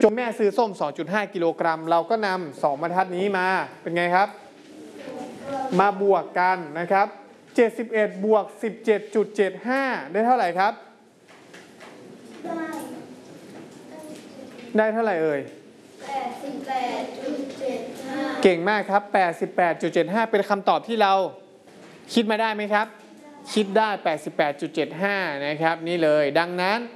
โจทย์แม่ซื้อส้ม 2.5 กิโลกรัมเราก็นำ2บรรทัดนี้มาเป็นไงครับมาบวกกันนะครับ71บวก 17.75 ได้เท่าไหร่ครับได้เท่าไหร่เอ่ย 88.75 เก่งมากครับ 88.75 เป็นคำตอบที่เราคิดมาได้ไหมครับคิดได้ 88.75 นะครับนี่เลยดังนั้น